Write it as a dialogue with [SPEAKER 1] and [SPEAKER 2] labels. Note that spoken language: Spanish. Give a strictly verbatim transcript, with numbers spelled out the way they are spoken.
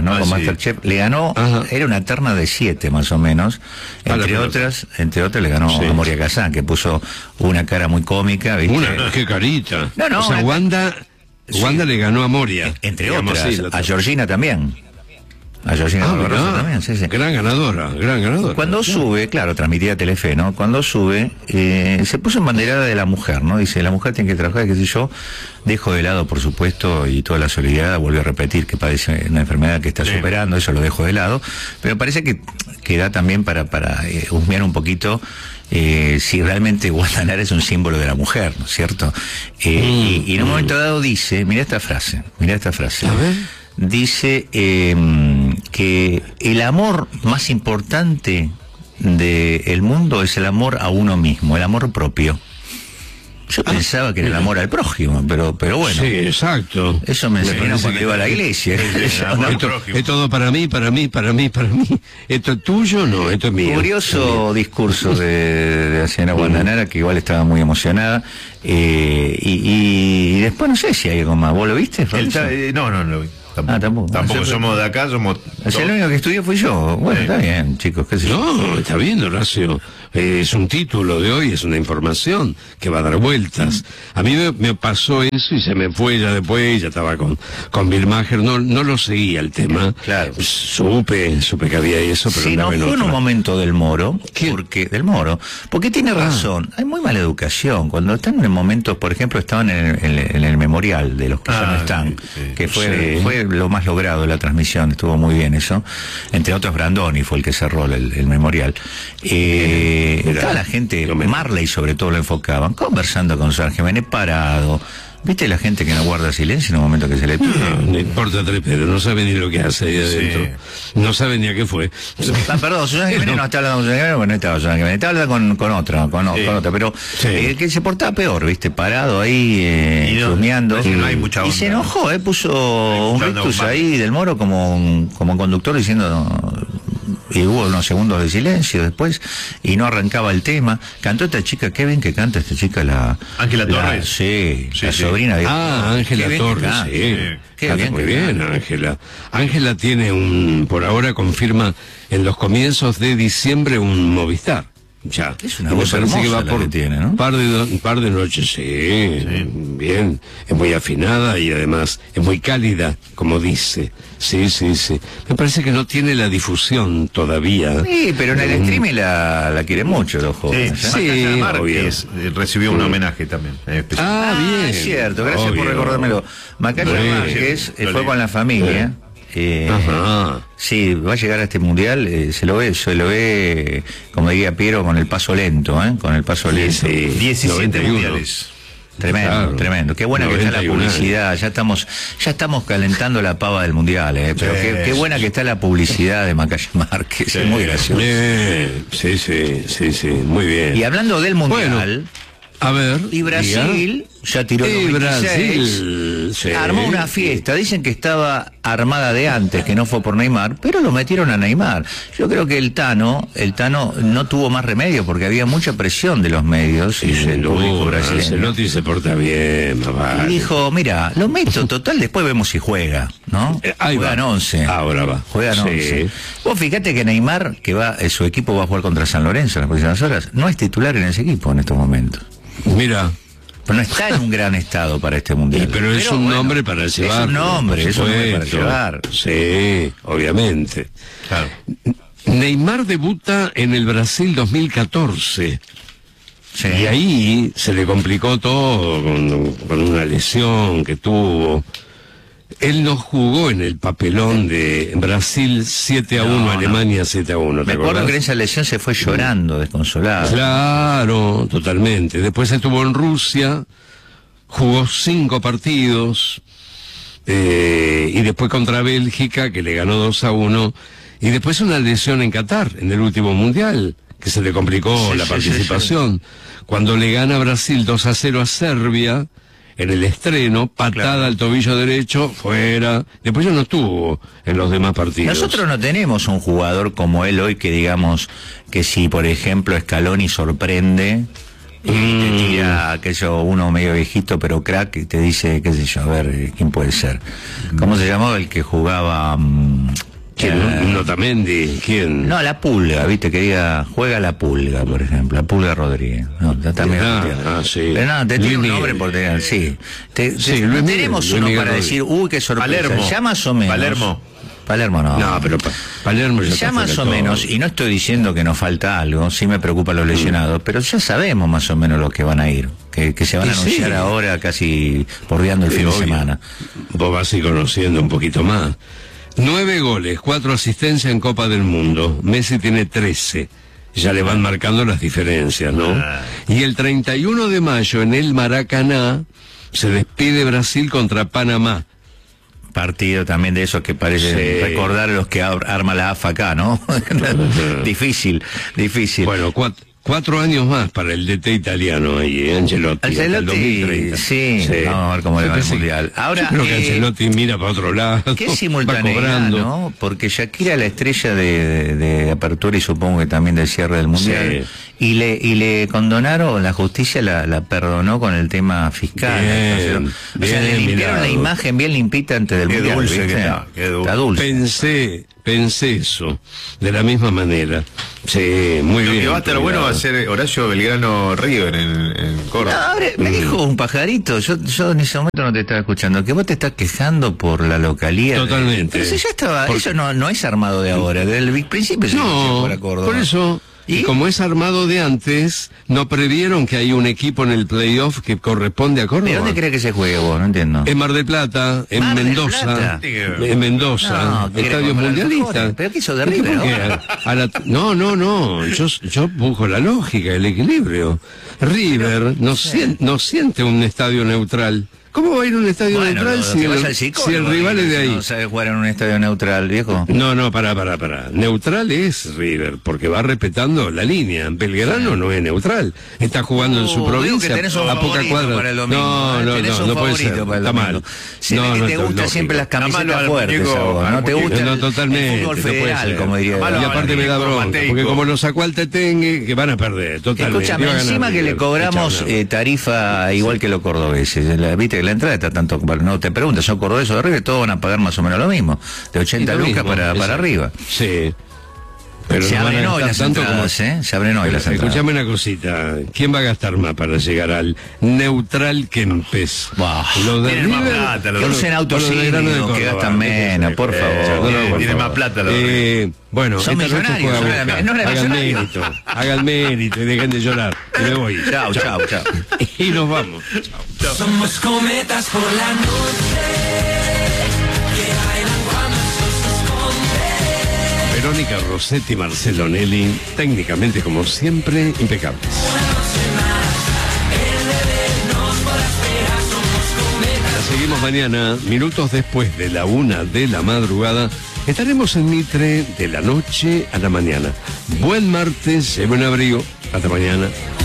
[SPEAKER 1] ¿no?
[SPEAKER 2] Ah,
[SPEAKER 1] con
[SPEAKER 2] sí.
[SPEAKER 1] Masterchef. Le ganó,
[SPEAKER 3] Ajá.
[SPEAKER 1] era una terna de siete más o menos.
[SPEAKER 3] A la
[SPEAKER 1] Entre
[SPEAKER 3] pelota.
[SPEAKER 1] otras, entre otras le ganó
[SPEAKER 3] Sí.
[SPEAKER 1] a Moria Kazan, que puso una cara muy cómica, ¿viste?
[SPEAKER 3] Una, qué carita.
[SPEAKER 1] No, no,
[SPEAKER 3] o sea,
[SPEAKER 1] una-
[SPEAKER 3] Wanda,
[SPEAKER 1] Sí.
[SPEAKER 3] Wanda le ganó a Moria.
[SPEAKER 1] Entre
[SPEAKER 3] digamos
[SPEAKER 1] otras,
[SPEAKER 3] así, la-
[SPEAKER 1] a Georgina también. A Georgina
[SPEAKER 3] Ah,
[SPEAKER 1] Barbarossa
[SPEAKER 3] mirá.
[SPEAKER 1] también, sí, sí.
[SPEAKER 3] Gran ganadora, gran ganadora.
[SPEAKER 1] Cuando
[SPEAKER 3] Claro.
[SPEAKER 1] sube, claro, transmitía Telefe, ¿no? Cuando sube, eh, se puso en banderada de la mujer, ¿no? Dice, la mujer tiene que trabajar, qué sé yo. Dejo de lado, por supuesto, y toda la solidaridad, vuelve a repetir que padece una enfermedad que está
[SPEAKER 2] Sí.
[SPEAKER 1] superando, eso lo dejo de lado. Pero parece que, que da también para, para eh, husmear un poquito eh, si realmente Wanda Nara es un símbolo de la mujer, ¿no es cierto? Eh,
[SPEAKER 3] Mm,
[SPEAKER 1] y, y en un
[SPEAKER 3] mm.
[SPEAKER 1] momento dado dice, mira esta frase, mira esta frase.
[SPEAKER 3] A ver.
[SPEAKER 1] Dice eh, que el amor más importante del mundo es el amor a uno mismo, el amor propio. Yo
[SPEAKER 3] Ah,
[SPEAKER 1] pensaba que era el amor al prójimo, pero pero bueno,
[SPEAKER 3] Sí, exacto.
[SPEAKER 1] eso me
[SPEAKER 3] Me
[SPEAKER 1] enseñaron
[SPEAKER 3] parece
[SPEAKER 1] cuando
[SPEAKER 3] que-
[SPEAKER 1] iba a la iglesia.
[SPEAKER 2] Sí,
[SPEAKER 1] Una-
[SPEAKER 2] el
[SPEAKER 3] Esto,
[SPEAKER 2] prójimo.
[SPEAKER 3] es todo para mí, para mí, para mí, para mí. ¿Esto es tuyo? No, esto es mío.
[SPEAKER 1] Curioso discurso de, de la señora Wanda Nara, que igual estaba muy emocionada. eh, y, y, y después no sé si hay algo más. ¿Vos lo viste,
[SPEAKER 2] El
[SPEAKER 1] Fabricio?
[SPEAKER 2] ta- eh, no, no, no lo vi. Tampoco,
[SPEAKER 1] Ah, tampoco.
[SPEAKER 2] Tampoco
[SPEAKER 1] Ah, sí,
[SPEAKER 2] somos de acá, somos...
[SPEAKER 1] O sea, el único que estudió fui yo. Bueno,
[SPEAKER 2] Sí.
[SPEAKER 1] está bien, chicos, qué sé yo.
[SPEAKER 3] No, está bien, Horacio. Eh, es un título de hoy, es una información que va a dar vueltas. A mí me, me pasó eso y se me fue ya después, ya estaba con, con Bill Maher, no, no lo seguía el tema.
[SPEAKER 1] Claro.
[SPEAKER 3] Supe, supe que había eso, pero
[SPEAKER 1] Si no
[SPEAKER 3] andaba en
[SPEAKER 1] fue en
[SPEAKER 3] otra.
[SPEAKER 1] un momento del Moro,
[SPEAKER 3] ¿Qué?
[SPEAKER 1] porque del Moro, porque tiene
[SPEAKER 3] Ah.
[SPEAKER 1] razón, hay muy mala educación. Cuando están en momentos, por ejemplo, estaban en el, en el- en el memorial de los que ya
[SPEAKER 2] Ah,
[SPEAKER 1] no están,
[SPEAKER 2] sí, sí.
[SPEAKER 1] que fue,
[SPEAKER 3] Sí.
[SPEAKER 1] fue lo más logrado de la transmisión, estuvo muy bien eso. Entre otros, Brandoni fue el que cerró el, el memorial. Eh,
[SPEAKER 3] Mirá,
[SPEAKER 1] estaba la gente,
[SPEAKER 3] lo me-
[SPEAKER 1] Marley sobre todo lo enfocaban, conversando con San Jiménez parado. ¿Viste la gente que no guarda silencio en un momento que se le pide?
[SPEAKER 3] No, no importa tres pedos, no sabe ni lo que hace ahí adentro. No sabe ni a qué fue.
[SPEAKER 1] Ah, perdón, Susana Jiménez no está hablando con Susana Jiménez, porque no estaba Susana Jiménez, estaba hablando con, con otra, con, o-
[SPEAKER 2] Sí.
[SPEAKER 1] con otra, pero
[SPEAKER 3] Sí.
[SPEAKER 1] eh, que se portaba peor, viste, parado ahí, eh,
[SPEAKER 2] Y no,
[SPEAKER 1] chusmeando.
[SPEAKER 2] es que no hay mucha
[SPEAKER 1] Y
[SPEAKER 2] onda.
[SPEAKER 1] se enojó, eh, puso un
[SPEAKER 2] mucha onda,
[SPEAKER 1] rictus
[SPEAKER 2] un
[SPEAKER 1] ahí del Moro como, como conductor diciendo... Y hubo unos segundos de silencio después y no arrancaba el tema. Cantó esta chica, qué bien que canta esta chica, la...
[SPEAKER 2] Ángela
[SPEAKER 1] la-
[SPEAKER 2] Torres.
[SPEAKER 1] Sí,
[SPEAKER 2] Sí,
[SPEAKER 1] la
[SPEAKER 2] sí.
[SPEAKER 1] sobrina de...
[SPEAKER 3] Ah, Ángela
[SPEAKER 1] Qué bien que
[SPEAKER 3] Torres,
[SPEAKER 1] canta.
[SPEAKER 3] sí.
[SPEAKER 1] Qué
[SPEAKER 3] Canta
[SPEAKER 1] bien
[SPEAKER 3] muy
[SPEAKER 1] que
[SPEAKER 3] bien,
[SPEAKER 1] canta.
[SPEAKER 3] Ángela. Ángela tiene un, por ahora confirma en los comienzos de diciembre un Movistar. Ya.
[SPEAKER 1] Es una
[SPEAKER 3] Y me
[SPEAKER 1] voz
[SPEAKER 3] parece
[SPEAKER 1] hermosa la
[SPEAKER 3] por
[SPEAKER 1] que tiene, ¿no?
[SPEAKER 3] Par de, do- par de noches, sí, bien. Es muy afinada y además es muy cálida, como dice. Sí, sí, sí. Me parece que no tiene la difusión todavía.
[SPEAKER 1] Sí, pero en el streaming la, la quiere mucho los
[SPEAKER 2] Sí,
[SPEAKER 1] jóvenes. ¿eh?
[SPEAKER 3] Sí,
[SPEAKER 2] Macaya Mar,
[SPEAKER 3] obvio.
[SPEAKER 2] que es- eh, recibió un homenaje también. eh, especial.
[SPEAKER 3] Ah,
[SPEAKER 1] Ah,
[SPEAKER 3] bien.
[SPEAKER 1] es cierto, gracias por
[SPEAKER 3] Obvio.
[SPEAKER 1] recordármelo. Macaya
[SPEAKER 3] Bueno,
[SPEAKER 1] Márquez eh,
[SPEAKER 2] lo
[SPEAKER 1] fue
[SPEAKER 2] leí.
[SPEAKER 1] con la familia. eh,
[SPEAKER 3] Ajá.
[SPEAKER 1] sí, va a llegar a este mundial, eh, se lo ve, se lo ve, como diría Piero, con el paso lento, ¿eh? Con el paso
[SPEAKER 3] Sí,
[SPEAKER 1] lento.
[SPEAKER 3] sí.
[SPEAKER 2] diecisiete
[SPEAKER 3] noventa y uno.
[SPEAKER 2] mundiales.
[SPEAKER 1] Tremendo,
[SPEAKER 3] Claro.
[SPEAKER 1] tremendo. Qué buena que está la
[SPEAKER 3] noventa y un años.
[SPEAKER 1] publicidad. Ya estamos, ya estamos calentando la pava del mundial, ¿eh? Pero
[SPEAKER 2] Sí,
[SPEAKER 1] qué, qué
[SPEAKER 2] sí,
[SPEAKER 1] buena que está la publicidad de Macaya Márquez.
[SPEAKER 2] Sí.
[SPEAKER 1] Es muy gracioso.
[SPEAKER 3] Bien. Sí, sí, sí, sí, muy bien.
[SPEAKER 1] Y hablando del mundial,
[SPEAKER 3] A ver.
[SPEAKER 1] y Brasil ya tiró
[SPEAKER 3] Y
[SPEAKER 1] los veintiséis.
[SPEAKER 3] Brasil. sí.
[SPEAKER 1] Armó una fiesta, dicen que estaba armada de antes, que no fue por Neymar, pero lo metieron a Neymar. Yo creo que el Tano, el Tano no tuvo más remedio porque había mucha presión de los medios y
[SPEAKER 3] Y
[SPEAKER 1] del público brasileño.
[SPEAKER 3] Ancelotti se porta bien, más
[SPEAKER 1] Y
[SPEAKER 3] vale.
[SPEAKER 1] dijo, mira, lo meto, total, después vemos si juega, ¿no?
[SPEAKER 3] Eh, ahí
[SPEAKER 1] Juegan
[SPEAKER 3] va.
[SPEAKER 1] once.
[SPEAKER 3] Ahora va.
[SPEAKER 1] Juegan
[SPEAKER 3] Sí.
[SPEAKER 1] once. Vos fíjate que Neymar, que va, eh, su equipo va a jugar contra San Lorenzo en las próximas horas, no es titular en ese equipo en estos momentos.
[SPEAKER 3] Mira.
[SPEAKER 1] Pero no está en un gran estado para este mundial.
[SPEAKER 3] Y, pero es un
[SPEAKER 1] bueno,
[SPEAKER 3] nombre para llevar.
[SPEAKER 1] Es un nombre,
[SPEAKER 3] por
[SPEAKER 1] es un nombre para
[SPEAKER 3] supuesto.
[SPEAKER 1] llevar.
[SPEAKER 3] Sí, obviamente.
[SPEAKER 2] Claro.
[SPEAKER 3] Neymar debuta en el Brasil dos mil catorce.
[SPEAKER 1] Sí.
[SPEAKER 3] Y ahí se le complicó todo con, con una lesión que tuvo. Él no jugó en el papelón de Brasil siete a uno,
[SPEAKER 1] No, no.
[SPEAKER 3] Alemania siete a uno, ¿te
[SPEAKER 1] Me acuerdo
[SPEAKER 3] acordás?
[SPEAKER 1] que en esa lesión se fue llorando, desconsolado.
[SPEAKER 3] Claro, totalmente. Después estuvo en Rusia, jugó cinco partidos, eh, y después contra Bélgica, que le ganó dos a uno, y después una lesión en Qatar, en el último mundial, que se le complicó
[SPEAKER 1] Sí,
[SPEAKER 3] la
[SPEAKER 1] sí,
[SPEAKER 3] participación. Cuando le gana Brasil dos a cero a Serbia, en el estreno, patada
[SPEAKER 1] Claro.
[SPEAKER 3] al tobillo derecho, fuera. Después ya no estuvo en los demás partidos.
[SPEAKER 1] Nosotros no tenemos un jugador como él hoy que digamos que si, por ejemplo, Scaloni sorprende y te tira, aquello, uno medio viejito pero crack, y te dice, qué sé yo, a ver, ¿quién puede ser? ¿Cómo se llamaba el que jugaba? mm,
[SPEAKER 3] ¿Quién?
[SPEAKER 1] Eh,
[SPEAKER 3] Notamendi, ¿quién?
[SPEAKER 1] No, la Pulga, viste, que diga, juega la Pulga, por ejemplo, la Pulga Rodríguez. No, también.
[SPEAKER 3] Ah, ah, sí.
[SPEAKER 1] Pero no, te
[SPEAKER 3] Luis
[SPEAKER 1] tiene un
[SPEAKER 3] Miguel.
[SPEAKER 1] nombre por tener, sí. Te, te-
[SPEAKER 3] Sí, Luis Miguel,
[SPEAKER 1] tenemos
[SPEAKER 3] Luis
[SPEAKER 1] uno
[SPEAKER 3] Miguel
[SPEAKER 1] para
[SPEAKER 3] Rodríguez.
[SPEAKER 1] decir, uy, qué sorpresa.
[SPEAKER 2] Palermo.
[SPEAKER 1] Ya más o menos.
[SPEAKER 2] Palermo.
[SPEAKER 1] Palermo no.
[SPEAKER 3] No, pero pa- Palermo ya,
[SPEAKER 1] Ya
[SPEAKER 3] está
[SPEAKER 1] más
[SPEAKER 3] fuera
[SPEAKER 1] o
[SPEAKER 3] de todo.
[SPEAKER 1] menos, y no estoy diciendo que nos falta algo, sí me preocupan los lesionados, pero ya sabemos más o menos los que van a ir, que, que se van a
[SPEAKER 3] Y sí.
[SPEAKER 1] anunciar ahora casi bordeando el
[SPEAKER 3] Sí,
[SPEAKER 1] fin de
[SPEAKER 3] obvio.
[SPEAKER 1] semana.
[SPEAKER 3] Vos vas a ir conociendo un poquito más. Nueve goles, cuatro asistencias en Copa del Mundo. Messi tiene trece. Ya le van marcando las diferencias, ¿no?
[SPEAKER 2] Ah.
[SPEAKER 3] Y el treinta y uno de mayo en el Maracaná se despide Brasil contra Panamá.
[SPEAKER 1] Partido también de esos que parece
[SPEAKER 3] Sí.
[SPEAKER 1] recordar los que ar- arma la A F A acá, ¿no? difícil, difícil.
[SPEAKER 3] Bueno, cuat- cuatro años más para el D T italiano ahí, eh, Ancelotti. hasta el dos mil treinta.
[SPEAKER 1] Ancelotti, sí, vamos a ver cómo le va el
[SPEAKER 3] Yo pensé-
[SPEAKER 1] Mundial. Ahora,
[SPEAKER 3] yo creo que
[SPEAKER 1] eh,
[SPEAKER 3] Ancelotti mira para otro lado.
[SPEAKER 1] Qué
[SPEAKER 3] va
[SPEAKER 1] simultaneidad,
[SPEAKER 3] cobrando.
[SPEAKER 1] ¿no? Porque Shakira, la estrella de, de- de apertura y supongo que también del cierre del Mundial, y le y le condonaron, la justicia la, la perdonó con el tema fiscal.
[SPEAKER 3] Bien,
[SPEAKER 1] Entonces, o sea,
[SPEAKER 3] bien
[SPEAKER 1] le limpiaron
[SPEAKER 3] mirado.
[SPEAKER 1] la imagen bien limpita antes del
[SPEAKER 2] Qué
[SPEAKER 1] Mundial.
[SPEAKER 2] dulce
[SPEAKER 1] ¿viste?
[SPEAKER 2] que está, qué dulce.
[SPEAKER 1] Está dulce.
[SPEAKER 3] Pensé, pensé eso, de la misma manera. Sí, muy
[SPEAKER 2] Lo
[SPEAKER 3] bien.
[SPEAKER 2] que va a estar bueno va a ser Horacio Belgrano River en, en
[SPEAKER 1] No,
[SPEAKER 2] Córdoba.
[SPEAKER 1] ahora, me dijo un pajarito, yo, yo en ese momento no te estaba escuchando, que vos te estás quejando por la localía. de-
[SPEAKER 3] Totalmente.
[SPEAKER 1] Pero si ya estaba,
[SPEAKER 3] Porque-
[SPEAKER 1] eso no, no es armado de ahora, desde el principio se inició
[SPEAKER 3] No,
[SPEAKER 1] para Córdoba.
[SPEAKER 3] por eso,
[SPEAKER 1] ¿Y?
[SPEAKER 3] y como es armado de antes, no previeron que hay un equipo en el playoff que corresponde a Córdoba.
[SPEAKER 1] ¿Pero dónde crees que se juegue vos? No entiendo.
[SPEAKER 3] En Mar del Plata, en
[SPEAKER 1] Mar del
[SPEAKER 3] Mendoza,
[SPEAKER 1] Plata.
[SPEAKER 3] en Mendoza,
[SPEAKER 1] No, quiere
[SPEAKER 3] estadios
[SPEAKER 1] comprar
[SPEAKER 3] mundialistas.
[SPEAKER 1] mejores. ¿Pero qué hizo de
[SPEAKER 3] ¿Por qué?
[SPEAKER 1] River
[SPEAKER 3] Porque
[SPEAKER 1] ahora?
[SPEAKER 3] a- a la- no, no, no, yo, yo busco la lógica, el equilibrio. River no, sien- no siente un estadio neutral. ¿Cómo va a ir a un estadio
[SPEAKER 1] Bueno,
[SPEAKER 3] neutral
[SPEAKER 1] lo-
[SPEAKER 3] si
[SPEAKER 1] te vas
[SPEAKER 3] el,
[SPEAKER 1] al
[SPEAKER 3] si
[SPEAKER 1] psicólogo,
[SPEAKER 3] el rival es de
[SPEAKER 1] si
[SPEAKER 3] ahí?
[SPEAKER 1] No sabe jugar en un estadio neutral, viejo.
[SPEAKER 3] No, no, pará, pará, pará. Neutral es River, porque va respetando la línea. Belgrano no es neutral. Está jugando en su
[SPEAKER 1] Uh, digo
[SPEAKER 3] provincia
[SPEAKER 1] que tenés un
[SPEAKER 3] a poca
[SPEAKER 1] favorito
[SPEAKER 3] cuadra.
[SPEAKER 1] para el domingo,
[SPEAKER 3] no,
[SPEAKER 1] ¿eh?
[SPEAKER 3] no,
[SPEAKER 1] Tenés
[SPEAKER 3] no,
[SPEAKER 1] un
[SPEAKER 3] no puede
[SPEAKER 1] favorito
[SPEAKER 3] ser.
[SPEAKER 1] para el
[SPEAKER 3] Está
[SPEAKER 1] domingo.
[SPEAKER 3] mal.
[SPEAKER 1] Se
[SPEAKER 3] no,
[SPEAKER 1] ve que
[SPEAKER 3] no,
[SPEAKER 1] te
[SPEAKER 3] es
[SPEAKER 1] gustan
[SPEAKER 3] lógico.
[SPEAKER 1] siempre las
[SPEAKER 2] Amalo
[SPEAKER 1] camisetas
[SPEAKER 2] al
[SPEAKER 1] fuertes
[SPEAKER 2] muñeco,
[SPEAKER 1] a vos,
[SPEAKER 2] al
[SPEAKER 1] no te
[SPEAKER 2] muñeco.
[SPEAKER 1] gusta
[SPEAKER 3] No,
[SPEAKER 1] el-
[SPEAKER 3] totalmente,
[SPEAKER 1] el fútbol
[SPEAKER 3] no puede
[SPEAKER 1] federal,
[SPEAKER 3] ser.
[SPEAKER 1] como diría.
[SPEAKER 2] Amalo
[SPEAKER 3] Y
[SPEAKER 2] al
[SPEAKER 3] aparte me da
[SPEAKER 2] muñeco
[SPEAKER 3] bronca,
[SPEAKER 2] Mateico.
[SPEAKER 3] porque como lo sacó al Tetengue, que van a perder, totalmente.
[SPEAKER 1] Escúchame,
[SPEAKER 3] Iba a ganar
[SPEAKER 1] encima que le
[SPEAKER 3] River.
[SPEAKER 1] cobramos
[SPEAKER 3] Chao,
[SPEAKER 1] eh, tarifa igual que los cordobeses. La- Viste que la entrada está tanto. No te preguntas, ¿son cordobeses o de River? Todos van a pagar más o menos lo mismo. De ochenta
[SPEAKER 3] Y lo
[SPEAKER 1] lucas
[SPEAKER 3] mismo,
[SPEAKER 1] para, para
[SPEAKER 3] exacto.
[SPEAKER 1] arriba.
[SPEAKER 3] Sí. Pero
[SPEAKER 1] Se
[SPEAKER 3] no van a
[SPEAKER 1] abren hoy
[SPEAKER 3] gastar
[SPEAKER 1] las
[SPEAKER 3] tanto
[SPEAKER 1] entradas,
[SPEAKER 3] como...
[SPEAKER 1] ¿eh? Se abren hoy las entradas.
[SPEAKER 3] Escuchame una cosita, ¿quién va a gastar más para llegar al neutral Kempes?
[SPEAKER 1] Buah.
[SPEAKER 3] Lo de
[SPEAKER 2] Tienen más
[SPEAKER 3] River,
[SPEAKER 2] plata, los
[SPEAKER 1] Que
[SPEAKER 2] de-
[SPEAKER 1] usen autos
[SPEAKER 3] o lo de Belgrano de
[SPEAKER 1] híbridos, que
[SPEAKER 3] Córdoba.
[SPEAKER 1] gastan menos, por
[SPEAKER 2] Eh,
[SPEAKER 1] favor.
[SPEAKER 2] tiene-
[SPEAKER 3] por
[SPEAKER 2] tiene
[SPEAKER 3] favor.
[SPEAKER 2] más plata los de
[SPEAKER 3] Eh, bueno,
[SPEAKER 1] Son
[SPEAKER 3] esta noche
[SPEAKER 1] millonarios,
[SPEAKER 3] juega
[SPEAKER 1] no era-
[SPEAKER 3] Boca.
[SPEAKER 1] no era
[SPEAKER 3] Hagan
[SPEAKER 1] millonario.
[SPEAKER 3] mérito, hagan mérito y dejen de llorar. Y me voy.
[SPEAKER 1] Chao, chao, chao.
[SPEAKER 3] Y nos vamos.
[SPEAKER 4] Somos cometas por la noche que bailan cuando el sol se esconde.
[SPEAKER 3] Verónica Rossetti y Marcelo Nelly, técnicamente como siempre, impecables.
[SPEAKER 4] Una noche más, el bebé nos podrá esperar. Somos cometas.
[SPEAKER 3] La seguimos mañana, minutos después de la una de la madrugada. Estaremos en Mitre de la noche a la mañana. Buen martes, lleve un abrigo. Hasta mañana.